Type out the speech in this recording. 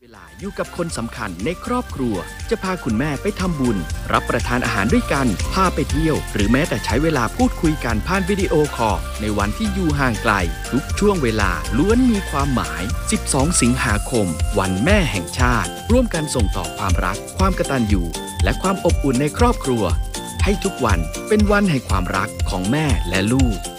เวลาอยู่กับคนสำคัญในครอบครัวจะพาคุณแม่ไปทำบุญรับประทานอาหารด้วยกันพาไปเที่ยวหรือแม้แต่ใช้เวลาพูดคุยกันผ่านวิดีโอคอลในวันที่อยู่ห่างไกลทุกช่วงเวลาล้วนมีความหมาย 12 สิงหาคมวันแม่แห่งชาติร่วมกันส่งต่อความรักความกตัญญูและความอบอุ่นในครอบครัวให้ทุกวันเป็นวันแห่งความรักของแม่และลูก